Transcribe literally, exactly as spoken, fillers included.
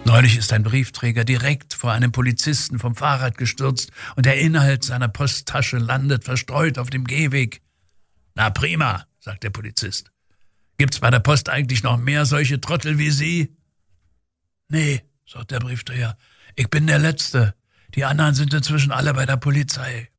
Neulich ist ein Briefträger direkt vor einem Polizisten vom Fahrrad gestürzt und der Inhalt seiner Posttasche landet verstreut auf dem Gehweg. »Na prima«, sagt der Polizist. »Gibt's bei der Post eigentlich noch mehr solche Trottel wie Sie?« »Nee«, sagt der Briefträger, »ich bin der Letzte. Die anderen sind inzwischen alle bei der Polizei.«